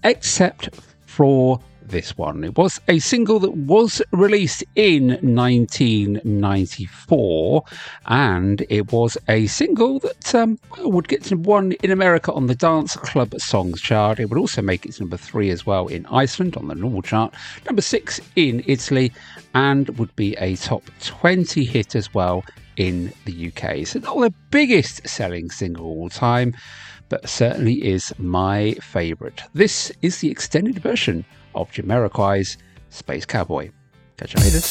except for this one. It was a single that was released in 1994, and it was a single that would get to number 1 in America on the Dance Club Songs chart. It would also make it to number 3 as well in Iceland on the normal chart, number 6 in Italy, and would be a top 20 hit as well in the UK. So not the biggest selling single of all time, but certainly is my favourite. This is the extended version of Jamiroquai's Space Cowboy. Catch you later.